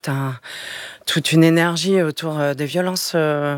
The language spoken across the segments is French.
toute une énergie autour des violences.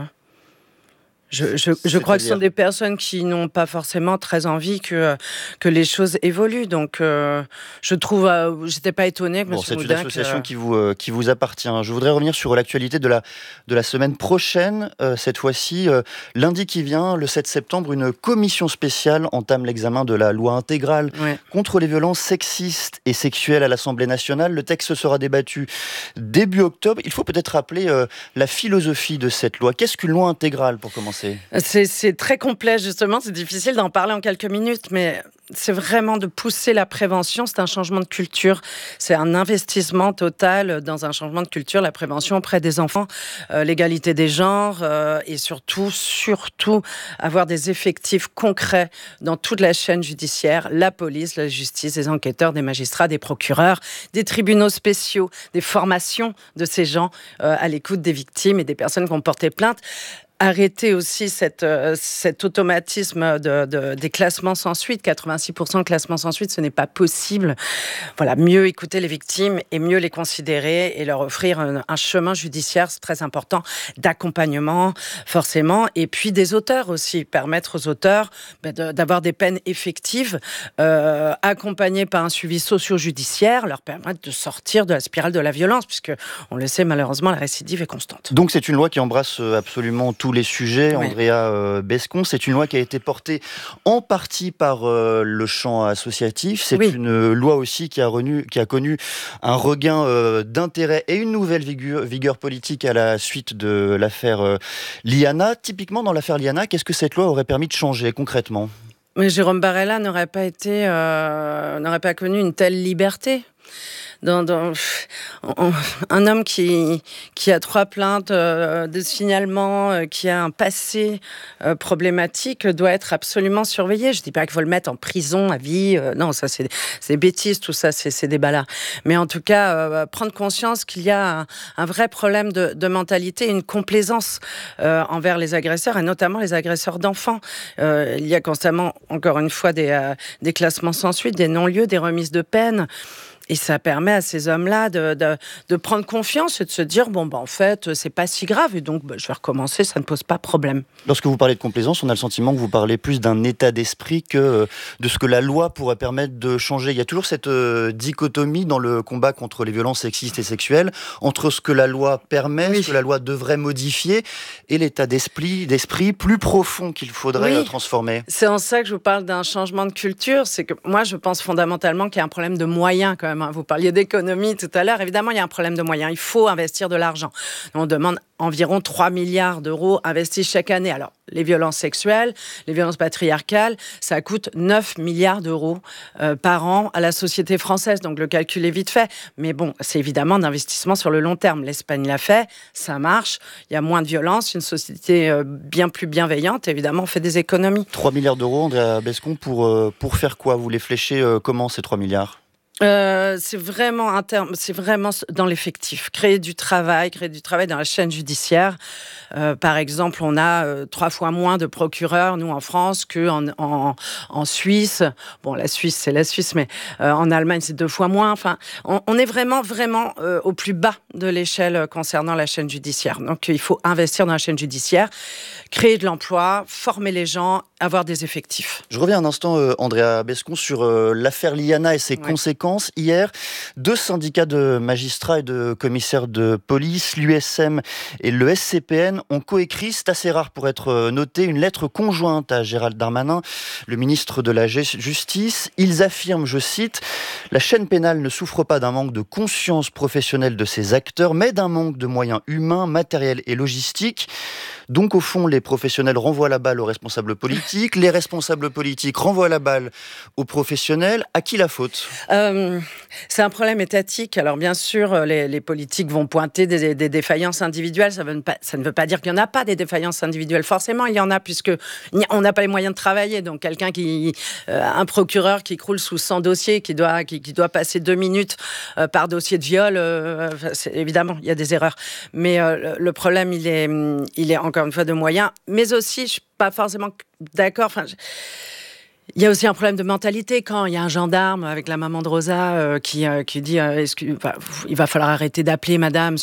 Je crois que ce sont des personnes qui n'ont pas forcément très envie que les choses évoluent. Donc, je trouve, j'étais pas étonnée que M. C'est une Oudin... association qui vous appartient. Je voudrais revenir sur l'actualité de la semaine prochaine. Cette fois-ci, lundi qui vient, le 7 septembre, une commission spéciale entame l'examen de la loi intégrale contre les violences sexistes et sexuelles à l'Assemblée nationale. Le texte sera débattu début octobre. Il faut peut-être rappeler la philosophie de cette loi. Qu'est-ce qu'une loi intégrale, pour commencer ? C'est très complexe, justement. C'est difficile d'en parler en quelques minutes, mais c'est vraiment de pousser la prévention. C'est un changement de culture. C'est un investissement total dans un changement de culture, la prévention auprès des enfants, l'égalité des genres et surtout avoir des effectifs concrets dans toute la chaîne judiciaire, la police, la justice, des enquêteurs, des magistrats, des procureurs, des tribunaux spéciaux, des formations de ces gens à l'écoute des victimes et des personnes qui ont porté plainte. Arrêter aussi cet automatisme des classements sans suite. 86% de classements sans suite, ce n'est pas possible. Voilà, mieux écouter les victimes et mieux les considérer et leur offrir un chemin judiciaire, c'est très important, d'accompagnement, forcément. Et puis des auteurs aussi, permettre aux auteurs d'avoir des peines effectives, accompagnés par un suivi socio-judiciaire, leur permettre de sortir de la spirale de la violence, puisque, on le sait, malheureusement, la récidive est constante. Donc c'est une loi qui embrasse absolument tous les sujets, Andrea Bescon. C'est une loi qui a été portée en partie par le champ associatif. C'est une loi aussi qui a connu un regain d'intérêt et une nouvelle vigueur politique à la suite de l'affaire Liana. Typiquement, dans l'affaire Liana, qu'est-ce que cette loi aurait permis de changer concrètement ? Mais Jérôme Barella n'aurait pas connu une telle liberté. Un homme qui a 3 plaintes de signalement, qui a un passé problématique, doit être absolument surveillé. Je ne dis pas qu'il faut le mettre en prison à vie. Non, ça c'est bêtise, tout ça, c'est des ballards. Mais en tout cas, prendre conscience qu'il y a un vrai problème de mentalité, une complaisance envers les agresseurs, et notamment les agresseurs d'enfants. Il y a constamment, encore une fois, des classements sans suite, des non-lieux, des remises de peine. Et ça permet à ces hommes-là de prendre confiance et de se dire, en fait, c'est pas si grave, et donc je vais recommencer, ça ne pose pas problème. Lorsque vous parlez de complaisance, on a le sentiment que vous parlez plus d'un état d'esprit que de ce que la loi pourrait permettre de changer. Il y a toujours cette dichotomie dans le combat contre les violences sexistes et sexuelles, entre ce que la loi permet, ce que la loi devrait modifier, et l'état d'esprit plus profond qu'il faudrait transformer. C'est en ça que je vous parle d'un changement de culture. C'est que moi, je pense fondamentalement qu'il y a un problème de moyens, quand même. Vous parliez d'économie tout à l'heure. Évidemment, il y a un problème de moyens. Il faut investir de l'argent. On demande environ 3 milliards d'euros investis chaque année. Alors, les violences sexuelles, les violences patriarcales, ça coûte 9 milliards d'euros par an à la société française. Donc, le calcul est vite fait. Mais c'est évidemment d'investissement sur le long terme. L'Espagne l'a fait, ça marche. Il y a moins de violence, une société bien plus bienveillante. Évidemment, on fait des économies. 3 milliards d'euros, Andrea Bescon, pour faire quoi ? Vous les fléchez comment, ces 3 milliards ? C'est vraiment dans l'effectif. Créer du travail dans la chaîne judiciaire. Par exemple, on a 3 fois moins de procureurs, nous, en France, qu'en Suisse. La Suisse, c'est la Suisse, mais en Allemagne, c'est 2 fois moins. Enfin, on est vraiment au plus bas de l'échelle concernant la chaîne judiciaire. Donc, il faut investir dans la chaîne judiciaire, créer de l'emploi, former les gens, avoir des effectifs. Je reviens un instant, Andrea Bescon, sur l'affaire Liana et ses conséquences. Hier, 2 syndicats de magistrats et de commissaires de police, l'USM et le SCPN, ont coécrit, c'est assez rare pour être noté, une lettre conjointe à Gérald Darmanin, le ministre de la Justice. Ils affirment, je cite, « La chaîne pénale ne souffre pas d'un manque de conscience professionnelle de ses acteurs, mais d'un manque de moyens humains, matériels et logistiques. » Donc, au fond, les professionnels renvoient la balle aux responsables politiques, les responsables politiques renvoient la balle aux professionnels. À qui la faute ? C'est un problème étatique. Alors, bien sûr, les politiques vont pointer des défaillances individuelles. Ça ne veut pas dire qu'il n'y en a pas des défaillances individuelles. Forcément, il y en a, puisqu'on n'a pas les moyens de travailler. Donc, un procureur qui croule sous 100 dossiers, qui doit passer 2 minutes par dossier de viol, évidemment, il y a des erreurs. Mais le problème, il est encore une fois de moyens, mais aussi, je ne suis pas forcément d'accord. Il y a aussi un problème de mentalité quand il y a un gendarme avec la maman de Rosa qui dit il va falloir arrêter d'appeler madame